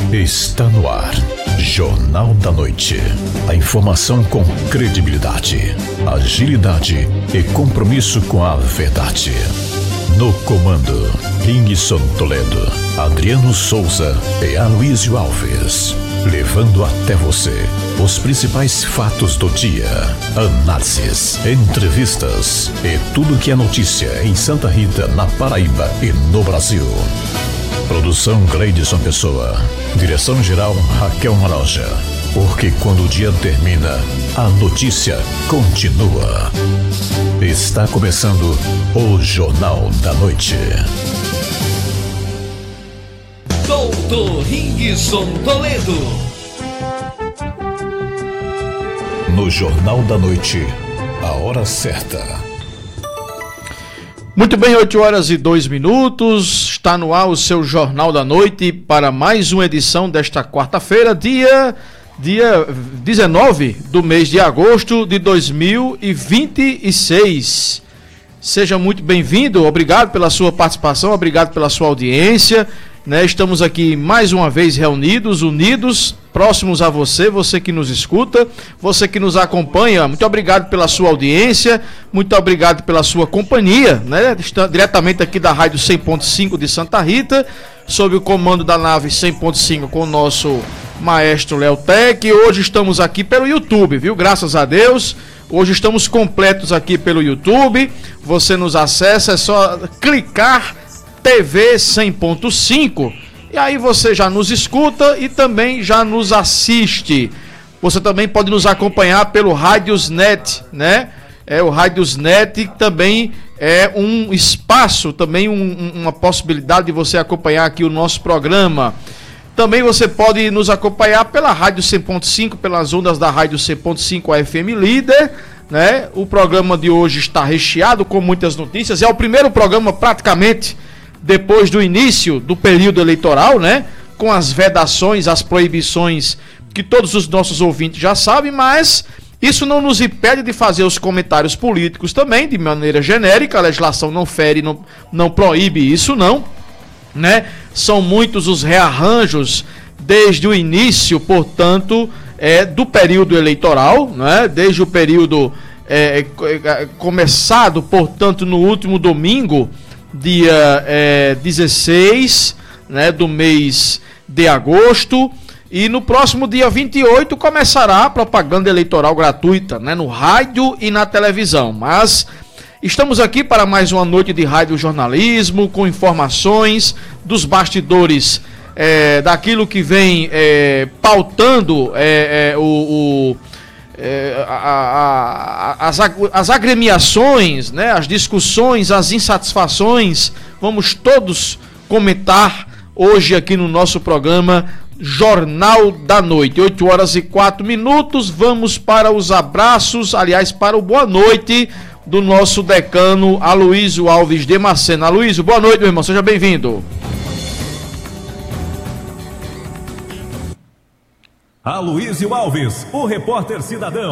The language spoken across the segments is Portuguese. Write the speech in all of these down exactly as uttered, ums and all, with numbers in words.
Está no ar, Jornal da Noite. A informação com credibilidade, agilidade e compromisso com a verdade. No comando, Ringson Toledo, Adriano Souza e Aloysio Alves. Levando até você os principais fatos do dia, análises, entrevistas e tudo que é notícia em Santa Rita, na Paraíba e no Brasil. Produção Gleidson Pessoa. Direção-geral Raquel Maroja. Porque quando o dia termina, a notícia continua. Está começando o Jornal da Noite. Doutor Ringson Toledo. No Jornal da Noite, a hora certa. Muito bem, oito horas e dois minutos, está no ar o seu Jornal da Noite para mais uma edição desta quarta-feira, dia, dia dezenove do mês de agosto de dois mil e vinte e seis. Seja muito bem-vindo, obrigado pela sua participação, obrigado pela sua audiência, né? Estamos aqui mais uma vez reunidos, unidos, próximos a você, você que nos escuta, você que nos acompanha, muito obrigado pela sua audiência, muito obrigado pela sua companhia, né? Está diretamente aqui da Rádio cem ponto cinco de Santa Rita, sob o comando da nave cem ponto cinco com o nosso maestro Leotec. Hoje estamos aqui pelo YouTube, viu? Graças a Deus, hoje estamos completos aqui pelo YouTube, você nos acessa, é só clicar T V cem ponto cinco e aí você já nos escuta e também já nos assiste. Você também pode nos acompanhar pelo Radiosnet, né? É o Radiosnet também é um espaço, também um, uma possibilidade de você acompanhar aqui o nosso programa. Também você pode nos acompanhar pela Rádio cem ponto cinco, pelas ondas da Rádio cem ponto cinco, a F M Líder, né? O programa de hoje está recheado com muitas notícias. É o primeiro programa praticamente depois do início do período eleitoral, né? Com as vedações, as proibições que todos os nossos ouvintes já sabem, mas isso não nos impede de fazer os comentários políticos também, de maneira genérica. A legislação não fere, não, não proíbe isso não, né? São muitos os rearranjos desde o início, portanto, é, do período eleitoral, né? Desde o período é, é, começado, portanto, no último domingo, dia é, dezesseis, né, do mês de agosto, e no próximo dia vinte e oito começará a propaganda eleitoral gratuita, né, no rádio e na televisão. Mas estamos aqui para mais uma noite de rádio jornalismo, com informações dos bastidores, é, daquilo que vem é, pautando é, é, o... o É, a, a, a, as, as agremiações, né, as discussões, as insatisfações, vamos todos comentar hoje aqui no nosso programa Jornal da Noite. oito horas e quatro minutos, vamos para os abraços, aliás, para o boa noite do nosso decano Aloysio Alves de Macena. Aloysio, boa noite, meu irmão, seja bem-vindo. Aloysio Alves, o repórter cidadão.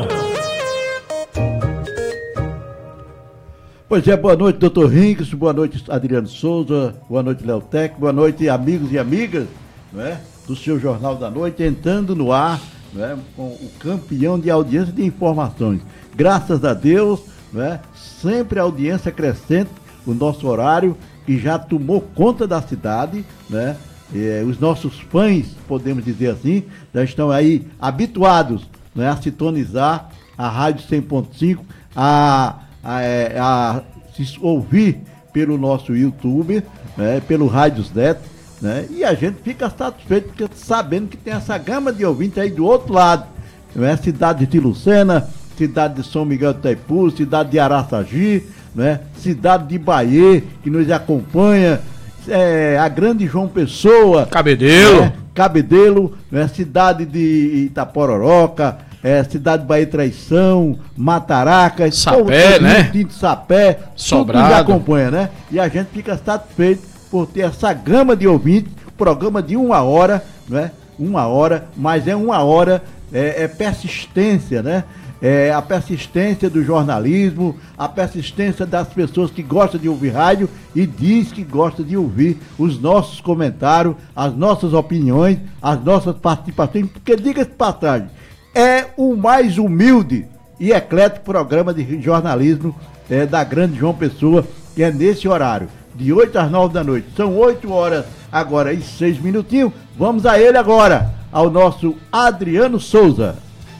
Pois é, boa noite, doutor Ringson, boa noite, Adriano Souza, boa noite, Leotec, boa noite, amigos e amigas, não é, do seu Jornal da Noite, entrando no ar, não é, com o campeão de audiência de informações. Graças a Deus, não é, sempre a audiência crescente, o nosso horário, que já tomou conta da cidade, né? É, os nossos fãs, podemos dizer assim, já estão aí habituados, né, a sintonizar a Rádio cem ponto cinco, a, a, a, a se ouvir pelo nosso YouTube, né, pelo Radiosnet, né, e a gente fica satisfeito porque sabendo que tem essa gama de ouvintes aí do outro lado, né, cidade de Lucena, cidade de São Miguel do Itaipu, cidade de Araçagi, né, cidade de Bahia, que nos acompanha, É, a grande João Pessoa, Cabedelo, né, Cabedelo, né, cidade de Itapororoca, é, cidade de Bahia Traição, Mataraca, Sapé, né? De Sapé, Sobrado. Tudo nos acompanha, né? E a gente fica satisfeito por ter essa gama de ouvintes, programa de uma hora, né? Uma hora, mas é uma hora, é, é persistência, né? é, a persistência do jornalismo, a persistência das pessoas que gostam de ouvir rádio e diz que gosta de ouvir os nossos comentários, as nossas opiniões, as nossas participações, porque diga-se de passagem, é o mais humilde e eclético programa de jornalismo é, da grande João Pessoa, que é nesse horário, de oito às nove da noite. São oito horas agora e seis minutinhos. Vamos a ele agora, ao nosso Adriano Souza.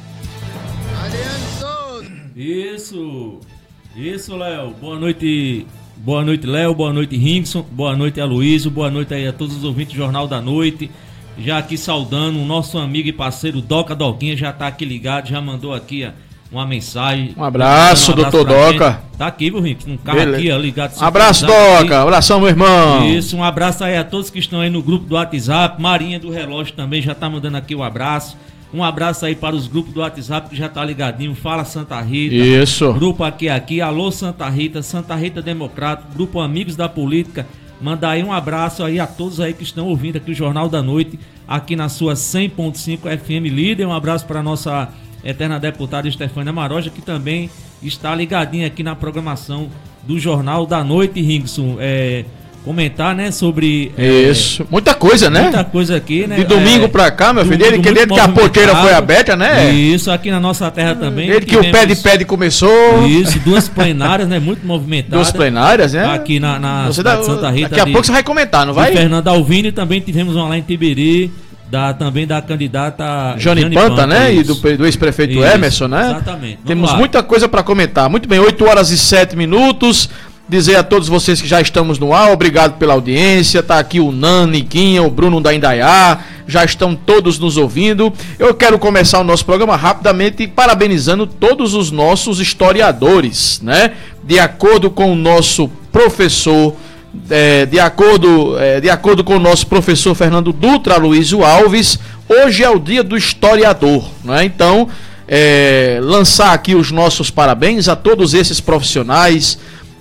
Adriano Souza! Isso, isso, Léo. Boa noite, boa noite, Léo. Boa noite, Ringson. Boa noite, Aloysio. Boa noite aí a todos os ouvintes do Jornal da Noite. Já aqui saudando o nosso amigo e parceiro Doca Doquinha, já tá aqui ligado, já mandou aqui ó, uma mensagem. Um abraço, um abraço doutor Doca. Gente. Tá aqui, viu, Ringson? Um carro Beleza. Aqui, ó, ligado. Um abraço, Doca. Aqui. Abração, meu irmão. Isso, um abraço aí a todos que estão aí no grupo do WhatsApp. Marinha do Relógio também já tá mandando aqui o um abraço. Um abraço aí para os grupos do WhatsApp que já tá ligadinho. Fala Santa Rita. Isso. Grupo aqui, aqui. Alô Santa Rita, Santa Rita Democrata, Grupo Amigos da Política. Manda aí um abraço aí a todos aí que estão ouvindo aqui o Jornal da Noite, aqui na sua cem ponto cinco F M Líder. Um abraço para a nossa eterna deputada Estefânia Maroja, que também está ligadinha aqui na programação do Jornal da Noite, Ringson. É, comentar, né, sobre... Isso, é, muita coisa, né? Muita coisa aqui, né? De domingo é, pra cá, meu filho, ele que desde que a porteira foi aberta, né? Isso, aqui na nossa terra também. Desde que o pé de pé de começou. Isso, duas plenárias, né, muito movimentadas. Duas plenárias, né? Aqui na, na cidade dá, de Santa Rita. Daqui a de, pouco você vai comentar, não vai? Fernando Alvino, e também tivemos uma lá em Tibiri, da, também da candidata Jane, Jane Panta, Panta, né? Isso. E do, do ex-prefeito isso, Emerson, né? Exatamente. Vamos Temos lá. muita coisa para comentar. Muito bem, oito horas e sete minutos. Dizer a todos vocês que já estamos no ar, obrigado pela audiência. Tá aqui o Nani, Niquinha, o Bruno da Indaiá, já estão todos nos ouvindo. Eu quero começar o nosso programa rapidamente parabenizando todos os nossos historiadores, né? De acordo com o nosso professor, é, de, acordo, é, de acordo com o nosso professor Fernando Dutra Aloysio Alves, hoje é o dia do historiador, né? Então, é, lançar aqui os nossos parabéns a todos esses profissionais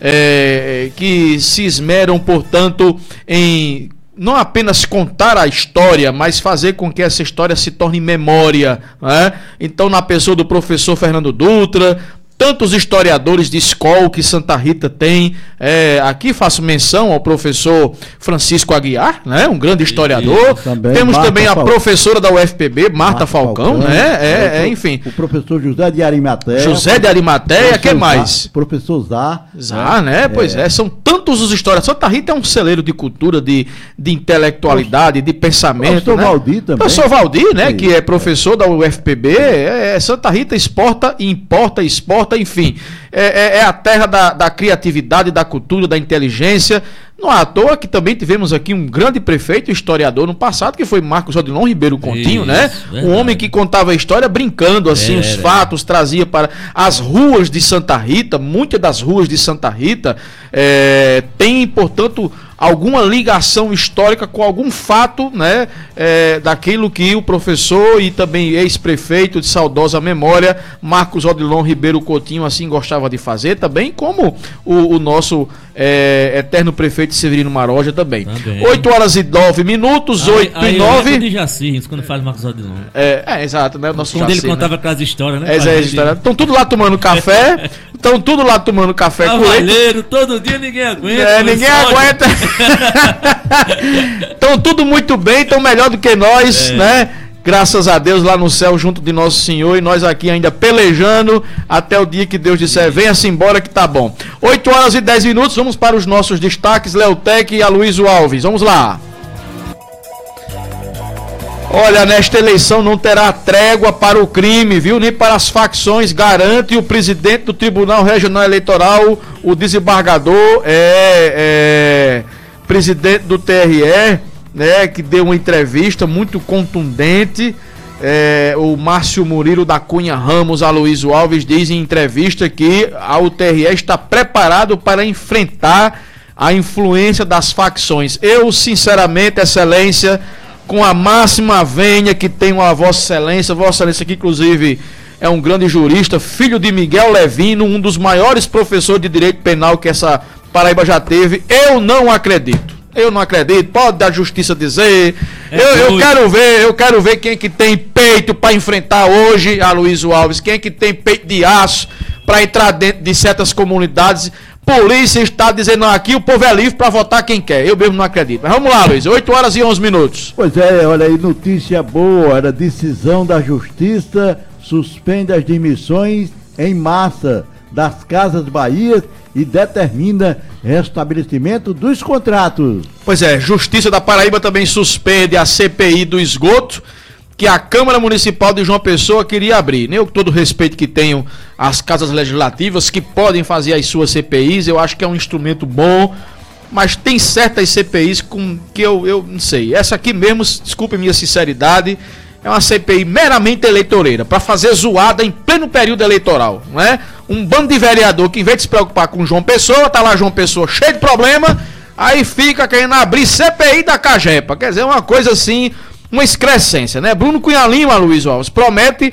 É, que se esmeram, portanto, em não apenas contar a história, mas fazer com que essa história se torne memória, né? Então, na pessoa do professor Fernando Dutra, tantos historiadores de escola que Santa Rita tem, é, aqui faço menção ao professor Francisco Aguiar, né, um grande historiador. Também, temos Marta também a Fal... professora da U F P B, Marta, Marta Falcão, Falcão, né, é, é, enfim. O professor José de Arimateia. José de Arimateia, que mais? Zá, professor Zá. Zá, né, é. Pois é, são tantos os historiadores. Santa Rita é um celeiro de cultura, de, de intelectualidade, de pensamento. Professor né? Valdir também. Professor Valdir, né, Sim. que é professor da U F P B, é, Santa Rita exporta, importa, exporta, enfim, é, é, é a terra da, da criatividade, da cultura, da inteligência. Não é à toa que também tivemos aqui um grande prefeito historiador no passado, que foi Marcos Odilon Ribeiro Continho, Isso, né? Verdade. Um homem que contava a história brincando, assim, é, os é. fatos, trazia para as ruas de Santa Rita. Muitas das ruas de Santa Rita é, têm, portanto, alguma ligação histórica com algum fato, né, é, daquilo que o professor e também ex-prefeito de saudosa memória, Marcos Odilon Ribeiro Coutinho, assim gostava de fazer, também como o, o nosso é, eterno prefeito Severino Maroja também. também. oito horas e nove minutos, oito e nove. Eu de Jaci, quando fala Marcos Odilon. É, é, exato, né? O nosso quando Jaci, ele contava né? aquelas histórias, né? É, é, história. Estão tudo lá tomando café, estão tudo lá tomando café com leite. Todo dia ninguém aguenta. É, ninguém aguenta. Estão tudo muito bem, estão melhor do que nós, é. né? Graças a Deus lá no céu junto de Nosso Senhor, e nós aqui ainda pelejando até o dia que Deus disser, venha-se embora que tá bom. oito horas e dez minutos, vamos para os nossos destaques, Leotec e Aloysio Alves, vamos lá. Olha, nesta eleição não terá trégua para o crime, viu? Nem para as facções, garante o presidente do Tribunal Regional Eleitoral, o desembargador, é, é, presidente do T R E, né, que deu uma entrevista muito contundente. É, o Márcio Murilo da Cunha Ramos, Aloysio Alves, diz em entrevista que a U T R E está preparado para enfrentar a influência das facções. Eu, sinceramente, Excelência, com a máxima venha que tenho a Vossa Excelência, Vossa Excelência que inclusive é um grande jurista, filho de Miguel Levino, um dos maiores professores de direito penal que essa Paraíba já teve, eu não acredito. Eu não acredito, pode a justiça dizer, é eu, eu quero ver, eu quero ver quem é que tem peito peito para enfrentar hoje, Aloysio Alves? Quem é que tem peito de aço para entrar dentro de certas comunidades? Polícia está dizendo aqui, o povo é livre para votar quem quer. Eu mesmo não acredito. Mas vamos lá, Luiz. oito horas e onze minutos. Pois é, olha aí, notícia boa. Era decisão da Justiça, suspende as demissões em massa das Casas Bahia e determina restabelecimento dos contratos. Pois é, Justiça da Paraíba também suspende a C P I do esgoto, que a Câmara Municipal de João Pessoa queria abrir. Eu, com todo o respeito que tenho às casas legislativas, que podem fazer as suas C P Is, eu acho que é um instrumento bom, mas tem certas C P Is com que eu, eu não sei. Essa aqui mesmo, desculpe minha sinceridade, é uma C P I meramente eleitoreira, para fazer zoada em pleno período eleitoral, não é? Um bando de vereador que, em vez de se preocupar com João Pessoa, tá lá João Pessoa cheio de problema, aí fica querendo abrir C P I da Cagepa. Quer dizer, uma coisa assim, uma excrescência, né? Bruno Cunha Lima, Aloysio Alves, promete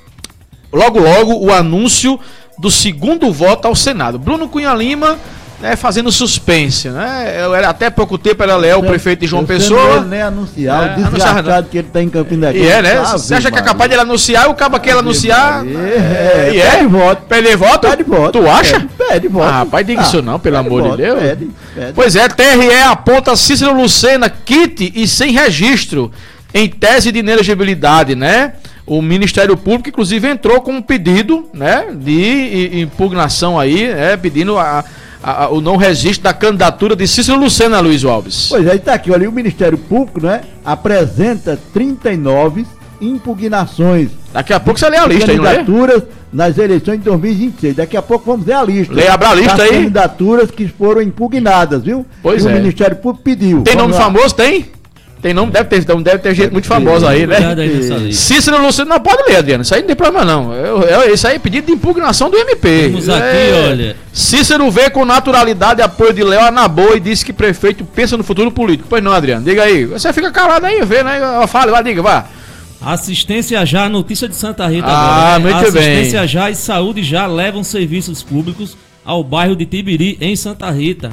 logo logo o anúncio do segundo voto ao Senado. Bruno Cunha Lima, né, fazendo suspense, né? Eu era, até pouco tempo era Léo, o prefeito de João eu Pessoa. Ele nem anunciar, é, o desgraçado que ele tá em Campina Grande. E é, né? Você acha que é capaz de ele anunciar e o cabo que ele anunciar? É, e é? Pede voto. Pede voto? Pede voto. Tu acha? Pede, pede voto. Ah, rapaz, diga isso não, pelo amor voto, de Deus. Pede, pede. Pois é, T R E aponta Cícero Lucena, kit e sem registro, em tese de inelegibilidade, né? O Ministério Público, inclusive, entrou com um pedido, né, de impugnação aí, né, pedindo a, a, a, o não registro da candidatura de Cícero Lucena, Aloysio Alves. Pois aí tá aqui, olha, o Ministério Público, né, apresenta trinta e nove impugnações. Daqui a pouco você lê a lista aí, não é? Candidaturas nas eleições de dois mil e vinte e seis. Daqui a pouco vamos ver a lista. Lê, abra a lista aí. Candidaturas que foram impugnadas, viu? Pois e é. o Ministério Público pediu. Tem Vamos nome lá. famoso? Tem? Tem nome? Deve ter, então deve ter gente muito famosa aí, né? Cuidado aí nessa lista. Cícero Lucena, não pode ler, Adriano. Isso aí não tem problema, não. Eu, eu, isso aí é pedido de impugnação do M P. Temos aqui, É. olha. Cícero vê com naturalidade apoio de Léo Anaboa e disse que prefeito pensa no futuro político. Pois não, Adriano. Diga aí. Você fica calado aí, vê, né? Fala, vai, diga, vá. Assistência Já, notícia de Santa Rita Ah, agora, né? muito bem. Assistência Já e Saúde Já levam serviços públicos ao bairro de Tibiri, em Santa Rita.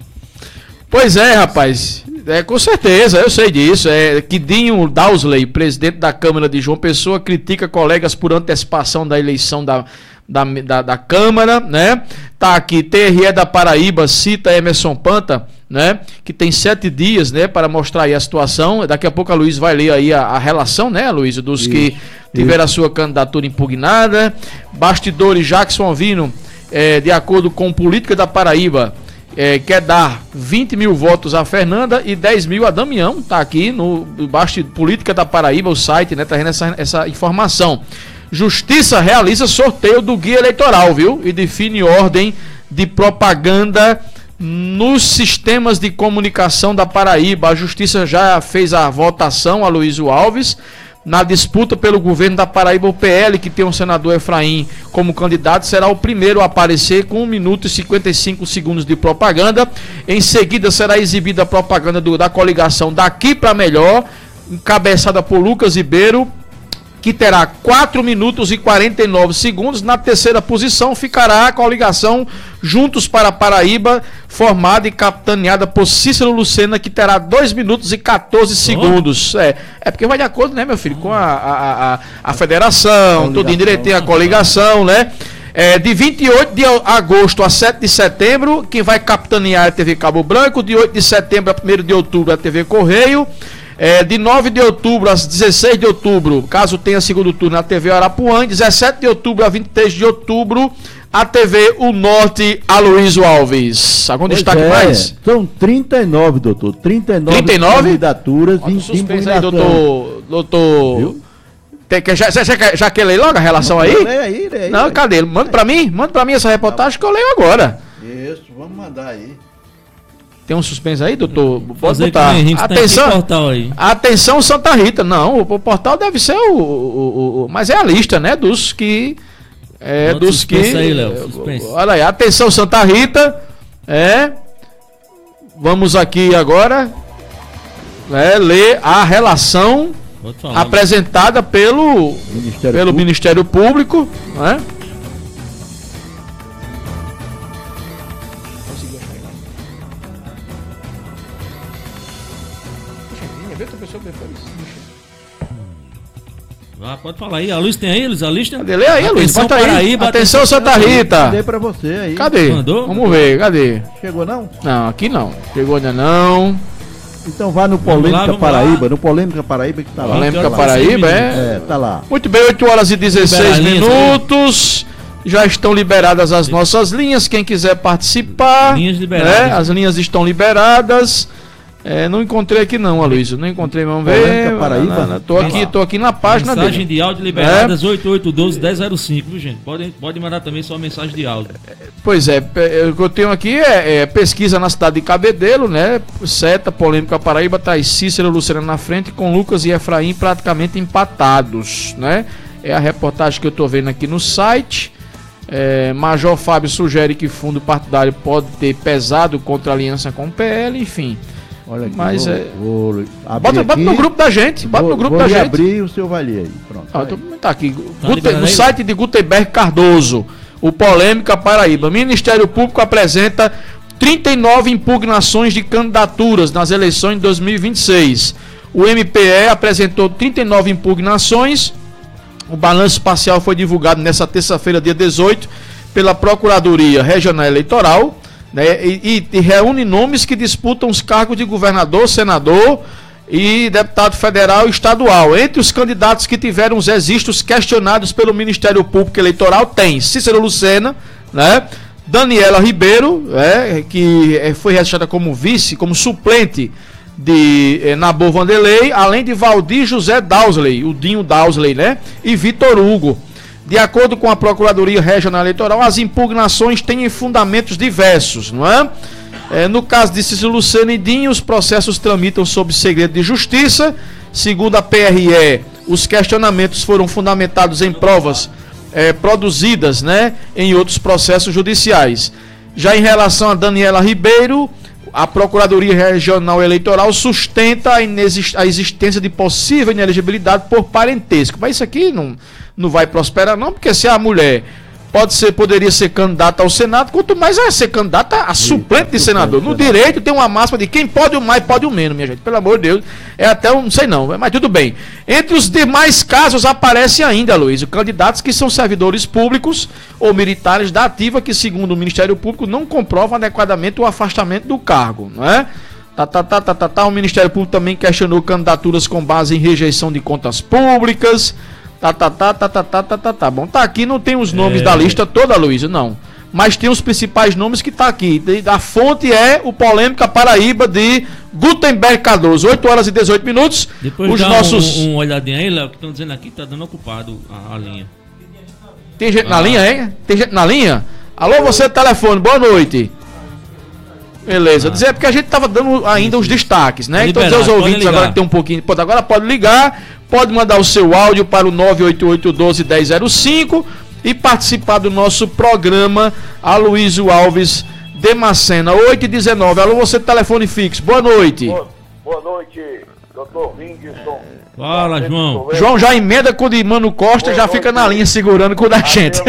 Pois é, rapaz. É, com certeza, eu sei disso. É, Quidinho Dausley, presidente da Câmara de João Pessoa, critica colegas por antecipação da eleição da, da, da, da Câmara, né? Tá aqui, T R E da Paraíba cita Emerson Panta, né? Que tem sete dias, né? Para mostrar aí a situação. Daqui a pouco a Luiz vai ler aí a, a relação, né, Luiz? Dos isso, que tiveram isso. a sua candidatura impugnada. Bastidores Jackson Alvino, é, de acordo com Política da Paraíba, É, quer dar vinte mil votos a Fernanda e dez mil a Damião. Tá aqui no Baixo Política da Paraíba, o site, né? Tá trazendo essa, essa informação. Justiça realiza sorteio do guia eleitoral, viu? E define ordem de propaganda nos sistemas de comunicação da Paraíba. A Justiça já fez a votação, Aloysio Alves, na disputa pelo governo da Paraíba. O P L, que tem o senador Efraim como candidato, será o primeiro a aparecer com um minuto e cinquenta e cinco segundos de propaganda. Em seguida será exibida a propaganda do, da coligação Daqui Pra Melhor, encabeçada por Lucas Ribeiro, que terá quatro minutos e quarenta e nove segundos. Na terceira posição ficará a coligação Juntos para Paraíba, formada e capitaneada por Cícero Lucena, que terá dois minutos e quatorze segundos. É, é porque vai de acordo, né, meu filho, com a, a, a, a federação, tudo em direitinho, a coligação, né? É, de vinte e oito de agosto a sete de setembro, quem vai capitanear é a T V Cabo Branco. De oito de setembro a primeiro de outubro a T V Correio. É, de nove de outubro a dezesseis de outubro, caso tenha segundo turno, a T V Arapuã. dezessete de outubro a vinte e três de outubro, a T V O Norte, Aloysio Alves. Algum pois destaque é, mais? São trinta e nove, doutor. trinta e nove, trinta e nove? candidaturas Bota em um suspense aí, doutor. doutor... Viu? Tem, que, já, já, já, já quer ler logo a relação aí? Lê aí, lê aí. Não, lê. cadê? Manda pra mim, manda pra mim essa reportagem que eu leio agora. Isso, vamos mandar aí. Tem um suspense aí, doutor? Pode Fazer botar. que nem a gente tem Atenção, aqui portal aí. atenção, Santa Rita. Não, o, o portal deve ser o, o, o, o... Mas é a lista, né? Dos que... É, Bota dos que... suspense aí, Léo, suspense. Olha aí, atenção, Santa Rita. É... Vamos aqui agora... É, ler a relação Vou te falar, apresentada pelo Ministério pelo Público. Ministério Público, né? Ah, pode falar aí. A Luiz tem aí, Luiz? A lista? Cadê? Lê aí, Luiz. Atenção, Bota aí. Paraíba, Atenção, Santa Rita. Mandei pra você aí. Cadê? Mandou? Vamos ver, cadê? Chegou não? Não, aqui não. Chegou ainda não. Então vá no Vamos Polêmica lá, vamos Paraíba, lá. no Polêmica Paraíba que tá lá. Polêmica Tá lá. Paraíba, é? É, tá lá. Muito bem, oito horas e dezesseis Libera a linha, minutos. Já estão liberadas as nossas linhas. Quem quiser participar. Linhas liberadas. Né? As linhas estão liberadas. É, não encontrei aqui não, Aloysio. Não encontrei, vamos ver. Polêmica Paraíba? Não, não, tô aqui, tô aqui na página Mensagem dele. de áudio liberadas oito oito um dois, um zero zero cinco, viu, gente? Pode, pode mandar também sua mensagem de áudio. Pois é, pe- o que eu tenho aqui é, é pesquisa na cidade de Cabedelo, né? Seta, Polêmica Paraíba, tá aí Cícero e Luciano na frente, com Lucas e Efraim praticamente empatados, né? É a reportagem que eu tô vendo aqui no site. É, Major Fábio sugere que fundo partidário pode ter pesado contra a aliança com o P L, enfim. Olha aqui, Mas vou, é- vou abrir Bota, bota aqui. no grupo da gente, bota Vou- no grupo vou da lhe gente. abrir e o senhor vai ler aí. Pronto. Ah, vai. tô- tá aqui. Tá Gute- liberando no aí? site de Gutenberg Cardoso, o Polêmica Paraíba. Ministério Público apresenta trinta e nove impugnações de candidaturas nas eleições de dois mil e vinte e seis. O M P E apresentou trinta e nove impugnações. O balanço parcial foi divulgado nesta terça-feira, dia dezoito, pela Procuradoria Regional Eleitoral, né, e, e reúne nomes que disputam os cargos de governador, senador e deputado federal e estadual. Entre os candidatos que tiveram os registros questionados pelo Ministério Público Eleitoral tem Cícero Lucena, né, Daniela Ribeiro, né, que eh, foi registrada como vice, como suplente de eh, Nabor Vanderlei, além de Valdir José Dausley, o Dinho Dausley, né, e Vitor Hugo. De acordo com a Procuradoria Regional Eleitoral, as impugnações têm fundamentos diversos, não é? É, no caso de Cícero Lucena e Dinho, os processos tramitam sob segredo de justiça. Segundo a P R E, os questionamentos foram fundamentados em provas é, produzidas, né, em outros processos judiciais. Já em relação a Daniela Ribeiro, a Procuradoria Regional Eleitoral sustenta a, inexist- a existência de possível inelegibilidade por parentesco. Mas isso aqui não, não vai prosperar não, porque se a mulher pode ser, poderia ser candidata ao Senado, quanto mais vai ser candidata a suplente de senador. No direito tem uma máxima de quem pode o mais, pode o menos, minha gente. Pelo amor de Deus, é até um, não sei não, mas tudo bem. Entre os demais casos aparecem ainda, Luiz, candidatos que são servidores públicos ou militares da ativa que, segundo o Ministério Público, não comprovam adequadamente o afastamento do cargo, não é? Tá, tá, tá, tá, tá, tá. O Ministério Público também questionou candidaturas com base em rejeição de contas públicas. Tá, tá, tá, tá, tá, tá, tá, tá, tá. Bom, tá aqui, não tem os nomes É. da lista toda, Luiz, não. Mas tem os principais nomes que tá aqui. A fonte é o Polêmica Paraíba de Gutenberg Cardoso. oito horas e dezoito minutos. Depois Os dá nossos. um, um olhadinha aí, Léo, que estão dizendo aqui que tá dando ocupado a, a linha. Tem gente na Ah. linha, hein? Tem gente na linha? Alô, você do telefone, boa noite. Beleza, Ah. dizer porque a gente tava dando ainda os destaques, né? Tá Então dizer aos liberado, ouvintes podem agora ligar. que tem um pouquinho. Pode, agora pode ligar, pode mandar o seu áudio para o nove oito oito um dois um zero zero cinco e participar do nosso programa Aloysio Alves Demacena, oito e dezenove. Alô, você do telefone fixo, boa noite. Boa, boa noite, doutor Whindersson. Fala, João. João já emenda com o de Mano Costa, Boa já noite. fica na linha segurando com o da gente.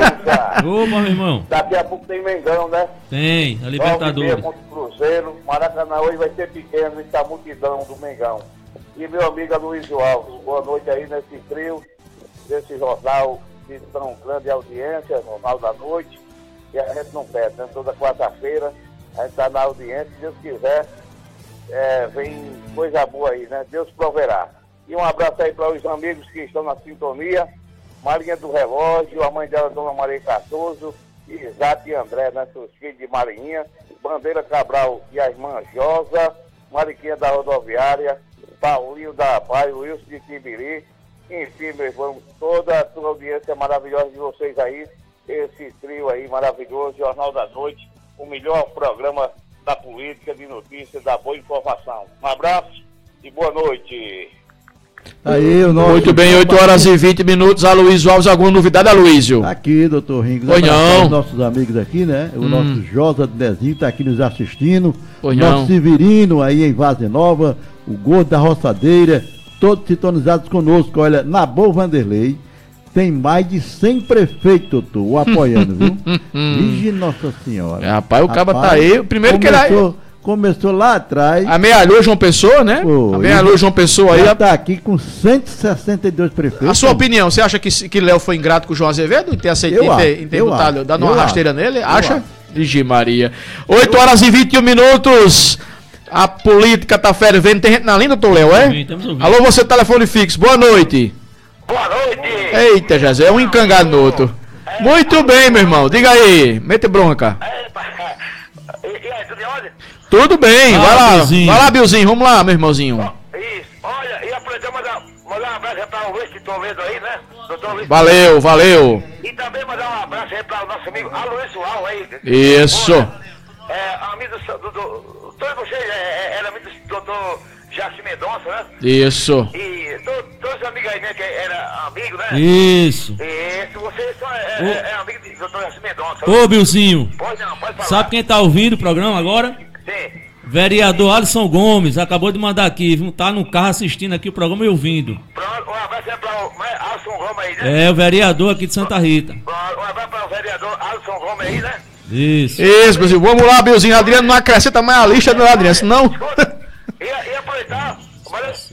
Ô, meu irmão. Daqui a pouco tem Mengão, né? Tem, a nove e meia Libertadores. contra o Cruzeiro. Maracanã hoje vai ser pequeno e tá multidão do Mengão. E meu amigo Aloysio Alves, boa noite aí nesse trio, desse jornal de tão grande audiência, Jornal da Noite. E a gente não perde, né? Toda quarta-feira a gente tá na audiência, se Deus quiser, é, vem coisa boa aí, né? Deus proverá. E um abraço aí para os amigos que estão na sintonia, Marinha do Relógio, a mãe dela, Dona Maria Cardoso, Isaac e André, né, seus filhos de Marinha, Bandeira Cabral e a irmã Josa, Mariquinha da Rodoviária, Paulinho da Paz, Wilson de Tibiri, enfim, meu irmão, toda a tua audiência maravilhosa de vocês aí, esse trio aí maravilhoso, Jornal da Noite, o melhor programa da política, de notícias, da boa informação. Um abraço e boa noite. Aí, o nosso... Muito bem, oito horas e vinte minutos. Aloysio Alves, alguma novidade, Aloysio? Tá aqui, doutor Ringos. Pois não. Os nossos amigos aqui, né? O Hum. nosso Josa do Dezinho tá aqui nos assistindo. Pois nosso não. Severino aí em Vaza Nova, o Gordo da Roçadeira, todos sintonizados conosco. Olha, Nabor Vanderlei tem mais de cem prefeitos, doutor, o apoiando, viu? Vige Nossa Senhora. É, rapaz, o caba tá aí. Primeiro que começou, ele começou lá atrás. Amealhou João Pessoa, né? Pô, Amealhou João Pessoa aí. Já tá aqui com cento e sessenta e dois prefeitos. A sua opinião, você acha que, que Léo foi ingrato com o João Azevedo em ter aceitado, em ter, em ter botado, dando uma rasteira nele? Acha? Vigi Maria. oito horas e vinte e um minutos. A política tá fervendo. Tem gente na linha, doutor Léo, é? Alô, você, telefone fixo. Boa noite. Boa noite. Eita, José, é um encangado no outro. Muito bem, meu irmão. Diga aí. Mete bronca. E, e aí, tudo em ordem? Tudo bem. Ah, vai lá. Bilzinho. Vai lá, Bilzinho. Vamos lá, meu irmãozinho. Isso. Olha, e aproveitar mandar, mandar um abraço para o Luiz Toledo aí, né? Doutor Luiz. Valeu, valeu. E também mandar um abraço aí para o nosso amigo Aloysio Al aí. Isso. É, amigo do... do todos vocês é, era amigo do doutor Jaci Mendonça, né? Isso. E to, todos os amigos aí, né, que era amigo, né? Isso. Isso, vocês são é, é, é amigo do doutor Jaci Mendonça. Ô, Bilzinho. Pode não, pode falar. Sabe quem tá ouvindo o programa agora? Sim. Vereador Alisson Gomes, acabou de mandar aqui, viu? Tá no carro assistindo aqui o programa e ouvindo. Pronto, um abraço aí para o né, Alisson Gomes aí, né? É, o vereador aqui de Santa Rita. Um abraço para o vereador Alisson Gomes aí, né? Isso. Isso, Bilzinho. Vamos lá, Bilzinho. Adriano não acrescenta mais a lista do Adriano, senão... Escuta, ia, ia aproveitar, mas...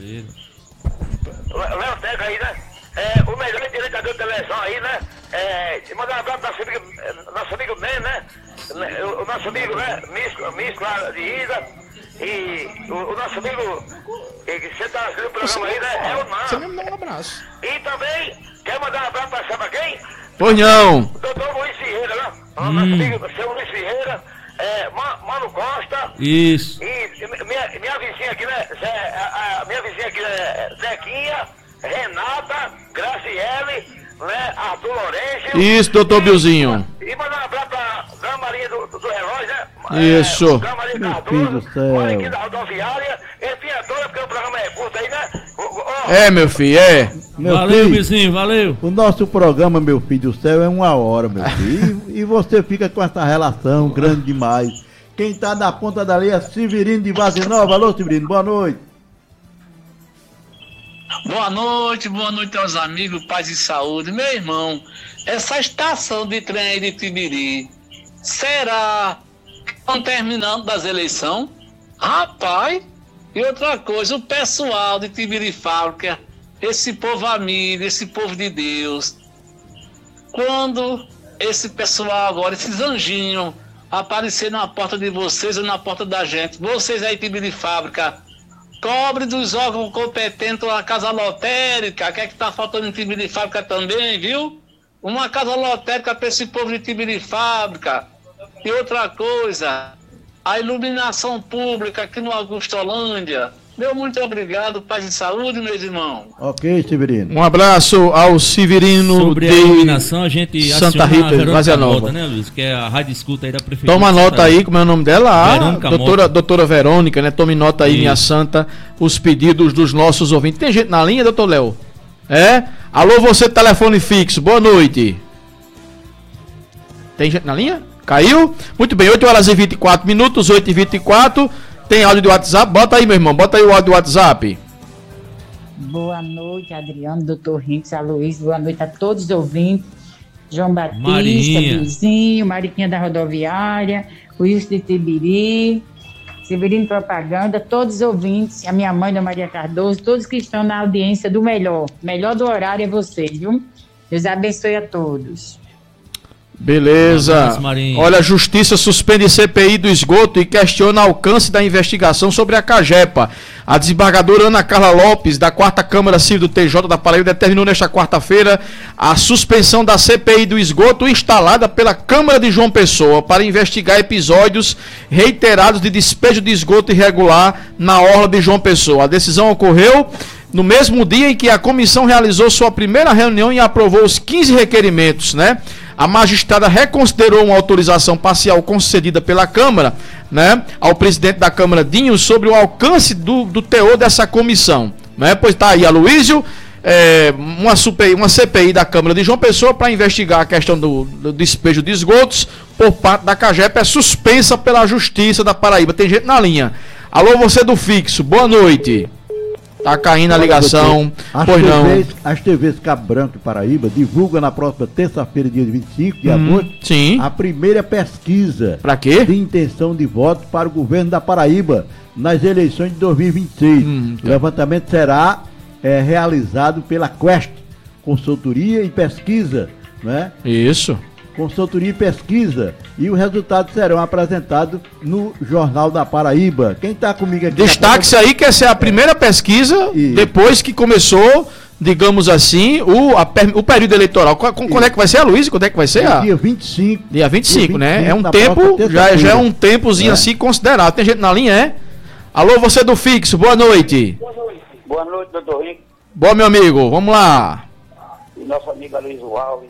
Léo Teca aí, né? É, o melhor diretor de televisão aí, né? É, mandar um abraço pro nosso amigo, nosso amigo Ben, né? O, o nosso amigo, né? Misco, Misco lá de Ida. E o, o nosso amigo, que você tá assistindo o programa aí, né? É o Nan. Você mesmo dá um abraço. E também, quer mandar um abraço pra sabe quem? Pois não. O doutor Luiz Ferreira, né? O nosso amigo, seu Luiz Ferreira. É, Mano Costa. Isso. E minha, minha vizinha aqui, né? Zé, a, a minha vizinha aqui, né? Zequinha, Renata, Graciele, né? Arthur Lourenço. Isso, doutor Bilzinho. E, e mandar um abraço pra Dona Maria do, do, do Relógio, né? Isso. É, Dona Maria Meu Cardoso, filho do céu. mora aqui da rodoviária. Enfim, é toda, porque o programa é curto aí, né? O, o, É, meu filho, é. Meu Valeu, filho, Bilzinho, valeu. o nosso programa, meu filho do céu, é uma hora, meu filho. E, e você fica com essa relação grande demais. Quem tá na ponta da linha é Severino de Vazenova. Alô, Severino, boa noite. Boa noite, boa noite aos amigos, paz e saúde. Meu irmão, essa estação de trem aí de Tibiri, será que estão terminando das eleições? Rapaz, e outra coisa, o pessoal de Tibiri Fábrica, esse povo amigo, esse povo de Deus, quando esse pessoal agora, esses anjinhos, aparecer na porta de vocês ou na porta da gente, vocês aí Tibiri Fábrica, cobre dos órgãos competentes a casa lotérica, que é que tá faltando em Tibiri Fábrica também, viu? Uma casa lotérica para esse povo de Tibiri Fábrica. E outra coisa, a iluminação pública aqui no Augustolândia. Meu muito obrigado, paz e saúde, meus irmãos. Ok, Severino. Um abraço ao Severino Sobre de a iluminação, a gente Santa aciona Rita, a Verônica Vazenova. Mota, né, Luiz? Que é a rádio escuta aí da prefeitura. Toma de Santa nota aí, como é o nome dela? Ah, Verônica doutora, Mota. doutora Verônica, né? Tome nota aí, Isso. minha santa, os pedidos dos nossos ouvintes. Tem gente na linha, doutor Léo? É? Alô, você, telefone fixo, boa noite. Tem gente na linha? Caiu? Muito bem, oito horas e vinte e quatro minutos, oito e vinte e quatro. Tem áudio do WhatsApp? Bota aí, meu irmão, bota aí o áudio do WhatsApp. Boa noite, Adriano, doutor Rinks, Aloysio, boa noite a todos os ouvintes. João Batista, Marinha. Bilzinho, Mariquinha da Rodoviária, Wilson de Tibiri, Severino Propaganda, todos os ouvintes, a minha mãe, da Maria Cardoso, todos que estão na audiência do melhor. Melhor do horário é vocês, viu? Deus abençoe a todos. Beleza. Abraço, Marinho. Olha, a Justiça suspende C P I do esgoto e questiona o alcance da investigação sobre a Cagepa. A desembargadora Ana Carla Lopes, da quarta Câmara Civil do T J da Paraíba, determinou nesta quarta-feira a suspensão da C P I do esgoto instalada pela Câmara de João Pessoa para investigar episódios reiterados de despejo de esgoto irregular na orla de João Pessoa. A decisão ocorreu no mesmo dia em que a comissão realizou sua primeira reunião e aprovou os quinze requerimentos, né? A magistrada reconsiderou uma autorização parcial concedida pela Câmara, né, ao presidente da Câmara, Dinho, sobre o alcance do, do teor dessa comissão, né? Pois tá aí, Aloysio, é, uma, super, uma C P I da Câmara de João Pessoa para investigar a questão do, do despejo de esgotos por parte da Cagepa, é suspensa pela Justiça da Paraíba. Tem gente na linha. Alô, você do fixo, boa noite. Tá caindo a ligação. As Pois T Vs, não. As T Vs Cabo Branco e Paraíba divulgam na próxima terça-feira, dia vinte e cinco de Hum, agosto, sim. a primeira pesquisa Pra quê? de intenção de voto para o governo da Paraíba nas eleições de dois mil e vinte e seis. Hum, O levantamento será é, realizado pela Quest, Consultoria e Pesquisa, né? Isso. Consultoria e Pesquisa, e os resultados serão apresentados no Jornal da Paraíba. Quem está comigo aqui... Destaque-se aí que essa é a primeira pesquisa, depois que começou, digamos assim, o, a per- o período eleitoral. Qu- Quando é que vai ser, Luiz? Quando é que vai ser? É a- dia vinte e cinco. Dia vinte e cinco, né? É um na tempo, próxima já, já é terça-feira. um tempozinho É. assim considerável. Tem gente na linha, é? Alô, você do fixo, boa noite. Boa noite, doutor Rico. Boa, meu amigo, vamos lá. E nosso amigo Aloysio Alves,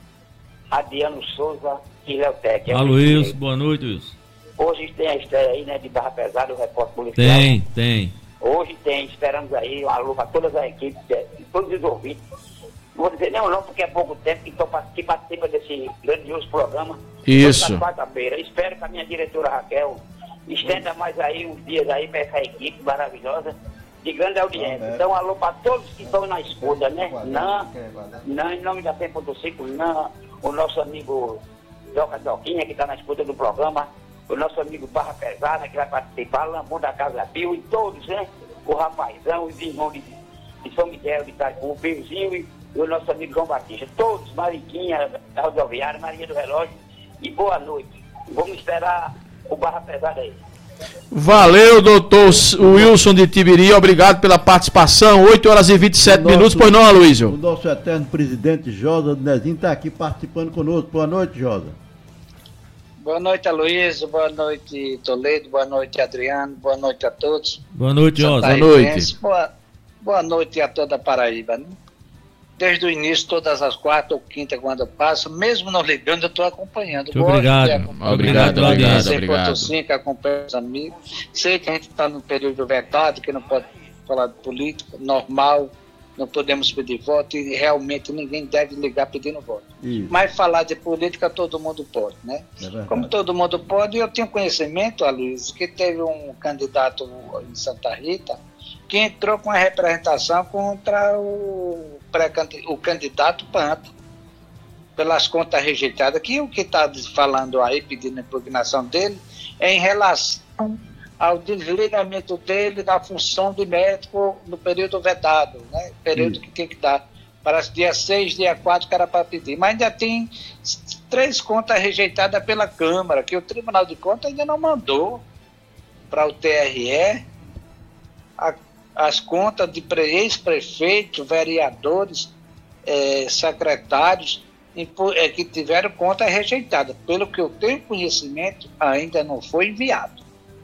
Adriano Souza e Leotec. Alô, Wilson, boa noite, Wilson. Hoje tem a estreia aí, né, de Barra Pesada, o repórter policial. Tem, tem. Hoje tem, esperamos aí um alô para todas as equipes, eh, todos os ouvintes. Não vou dizer nem o nome porque é pouco tempo que, tô, que participa desse grandioso programa. Isso. Hoje, na quarta-feira. Espero que a minha diretora Raquel estenda mais aí uns dias aí para essa equipe maravilhosa de grande audiência. Então, alô para todos que estão na escuta, né? Não, não, em nome da cem ponto cinco, não, o nosso amigo Doca Doquinha, que está na escuta do programa, o nosso amigo Barra Pesada, que vai participar, Lambão da Casa Pio, e todos, né? O Rapazão, os irmãos de, de São Miguel, de Itaipu, o Piozinho e o nosso amigo João Batista, todos, Mariquinha, da Rodoviária, Maria do Relógio, e boa noite. Vamos esperar o Barra Pesada aí. Valeu, doutor Wilson de Tibiri, obrigado pela participação. oito horas e vinte e sete O nosso- minutos, pois não, O Aloysio? nosso eterno presidente Josa Nezinho está aqui participando conosco. Boa noite, Josa. Boa noite, Aloysio. Boa noite, Toledo. Boa noite, Adriano. Boa noite a todos. Boa noite, Josa. Boa noite. Boa, boa noite a toda a Paraíba, né? Desde o início, todas as quartas ou quinta, quando eu passo, mesmo não ligando, eu estou acompanhando. Muito obrigado. Obrigado, obrigado, obrigado. cem ponto cinco, acompanho os amigos. Sei que a gente está no período vetado, que não pode falar de política, normal, não podemos pedir voto e realmente ninguém deve ligar pedindo voto. Isso. Mas falar de política todo mundo pode, né? É verdade. Como todo mundo pode, eu tenho conhecimento, Aloysio, que teve um candidato em Santa Rita que entrou com a representação contra o, o candidato Panta, pelas contas rejeitadas, que o que está falando aí, pedindo a impugnação dele, é em relação ao desligamento dele da função de médico no período vetado, né? Período que tem que dar. Parece dia seis, dia quatro que era para pedir. Mas ainda tem três contas rejeitadas pela Câmara, que o Tribunal de Contas ainda não mandou para o T R E a, as contas de ex-prefeitos, vereadores, eh, secretários, impu- eh, que tiveram conta rejeitada. Pelo que eu tenho conhecimento, ainda não foi enviado.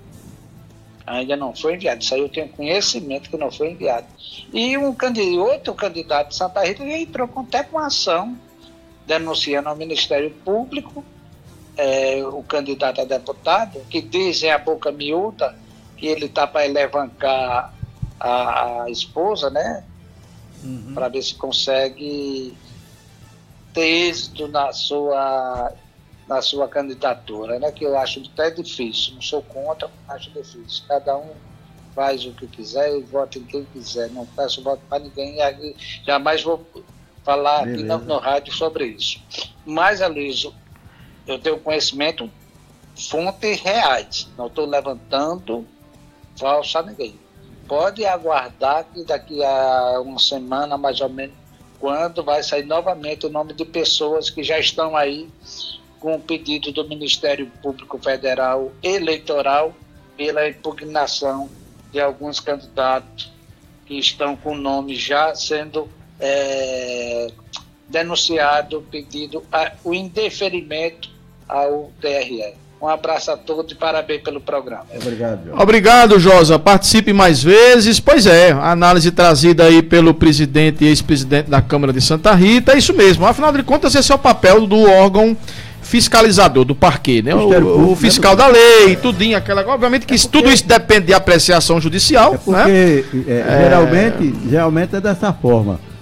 Ainda não foi enviado. Isso aí eu tenho conhecimento que não foi enviado. E um candid- outro candidato de Santa Rita entrou com até com ação, denunciando ao Ministério Público, eh, o candidato a deputado, que dizem a boca miúda que ele está para elevancar a, a esposa, né? Uhum. Para ver se consegue ter êxito na sua, na sua candidatura, né? Que eu acho até difícil, não sou contra, acho difícil. Cada um faz o que quiser e vota em quem quiser, não peço voto para ninguém, e jamais vou falar aqui no, no rádio sobre isso. Mas, Aloysio, eu tenho conhecimento, fontes reais, não estou levantando falso a ninguém. Pode aguardar que daqui a uma semana, mais ou menos, quando vai sair novamente o nome de pessoas que já estão aí com o pedido do Ministério Público Federal Eleitoral pela impugnação de alguns candidatos que estão com o nome já sendo é, denunciado, pedido a, o indeferimento ao T R E. Um abraço a todos e parabéns pelo programa. Obrigado, Josa. Obrigado, Josa. Participe mais vezes. Pois é, a análise trazida aí pelo presidente e ex-presidente da Câmara de Santa Rita, é isso mesmo. Afinal de contas, esse é o papel do órgão fiscalizador, do parquê, né? O, o fiscal da lei, tudinho, aquela. Obviamente que isso, tudo isso depende de apreciação judicial, é porque, né? É, é... Geralmente, geralmente é dessa forma.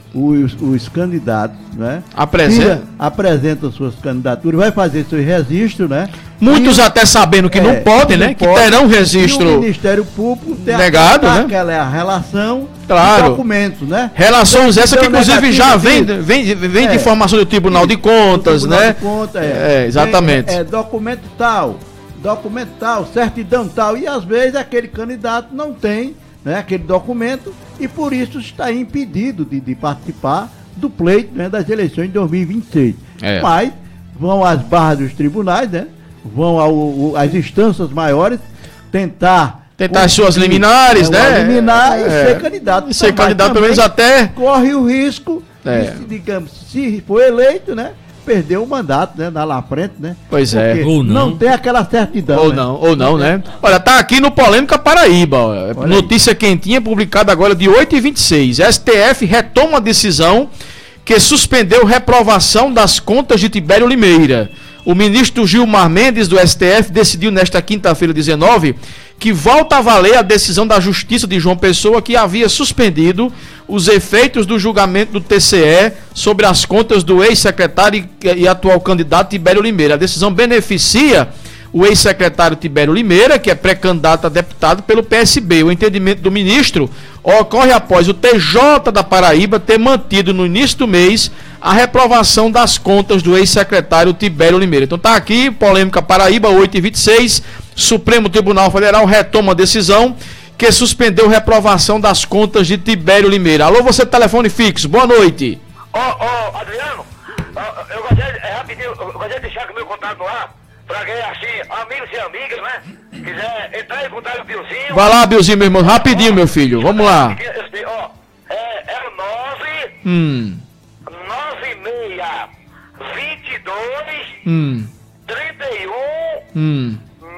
os, os candidatos, né? Apresenta. Apresenta suas candidaturas, vai fazer seu registro, né? Muitos e, até sabendo que é, não podem, né? Que pode, terão registro. E o Ministério Público tem negado, a, né? Aquela é a relação claro. de documentos, né? Relações essa que inclusive já vem, vem, vem é, de informação do Tribunal de Contas, Tribunal né? De Conta, é. é, exatamente. É, é documento tal, documento tal, certidão tal, e às vezes aquele candidato não tem, né, aquele documento e por isso está impedido de, de participar do pleito, né, das eleições de dois mil e vinte e seis. É. Mas vão às barras dos tribunais, né? Vão ao, ao, às instâncias maiores tentar tentar as suas liminares, é, né? Liminar é, e ser candidato. E ser candidato pelo menos até corre o risco, é. de, digamos, se for eleito, né? Perder o mandato, né? Lá na frente, né? Pois é. Porque ou não. Não tem aquela certidão. Ou né? não, ou não, né? Olha, tá aqui no Polêmica Paraíba. Ó. Notícia aí. Quentinha, publicada agora de oito e vinte e seis. S T F retoma a decisão que suspendeu reprovação das contas de Tibério Limeira. O ministro Gilmar Mendes, do S T F, decidiu nesta quinta-feira, dezenove, que volta a valer a decisão da Justiça de João Pessoa, que havia suspendido os efeitos do julgamento do T C E sobre as contas do ex-secretário e atual candidato Tibério Limeira. A decisão beneficia o ex-secretário Tibério Limeira, que é pré-candidato a deputado pelo P S B. O entendimento do ministro ocorre após o T J da Paraíba ter mantido no início do mês a reprovação das contas do ex-secretário Tibério Limeira. Então tá aqui, Polêmica Paraíba, oito e vinte e seis, Supremo Tribunal Federal retoma a decisão que suspendeu reprovação das contas de Tibério Limeira. Alô, você telefone fixo, boa noite. Ô, ô, Adriano, eu gostaria, é rapidinho, eu gostaria de deixar com o meu contato no ar, pra quem assim, amigos e amigas, né, quiser entrar em contato com o Biozinho. Vai lá, Biozinho, meu irmão, rapidinho, meu filho, vamos lá. Ó, é, é o nove... Hum... nove seis, vinte e dois, hum. trinta e um, hum.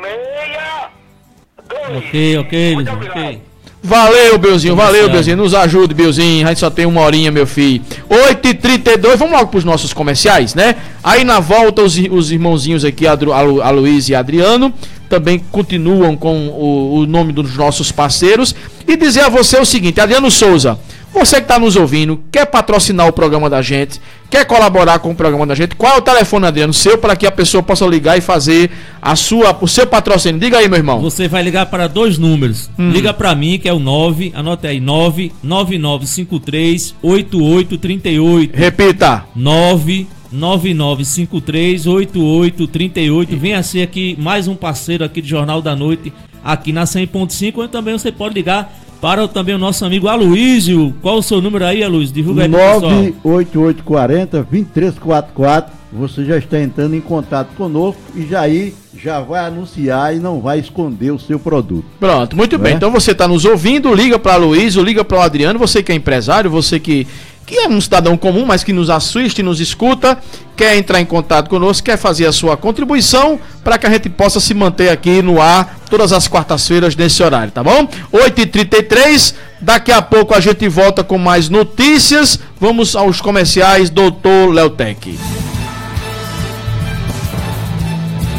sessenta e dois. Ok, ok, Muito ok. Valeu, Beuzinho, valeu, Beuzinho. Nos ajude, Beuzinho. A gente só tem uma horinha, meu filho. oito e trinta e dois, vamos logo pros nossos comerciais, né? Aí na volta, os, os irmãozinhos aqui, a, a, a Luiz e a Adriano, também continuam com o, o nome dos nossos parceiros. E dizer a você o seguinte, Adriano Souza, você que está nos ouvindo, quer patrocinar o programa da gente, quer colaborar com o programa da gente, qual é o telefone, Adriano, seu, para que a pessoa possa ligar e fazer a sua, o seu patrocínio? Diga aí, meu irmão. Você vai ligar para dois números. Hum. Liga para mim, que é o nove, anote aí, nove nove nove cinco três oito oito três oito. Repita. nove nove nove cinco três oito oito três oito. Venha ser aqui mais um parceiro aqui do Jornal da Noite, aqui na cem ponto cinco, ou também você pode ligar para também o nosso amigo Aloísio. Qual o seu número aí, Aloísio? Divulga aí pro pessoal. nove oito oito quatro zero, dois três quatro quatro. Você já está entrando em contato conosco e já aí já vai anunciar e não vai esconder o seu produto. Pronto, muito não bem. É? Então você está nos ouvindo, liga para Aloísio, liga para o Adriano, você que é empresário, você que, que é um cidadão comum, mas que nos assiste, nos escuta, quer entrar em contato conosco, quer fazer a sua contribuição para que a gente possa se manter aqui no ar todas as quartas-feiras nesse horário, tá bom? oito e trinta e três, daqui a pouco a gente volta com mais notícias. Vamos aos comerciais, doutor Leotec.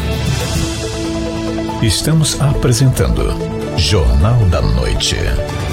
Estamos apresentando Jornal da Noite.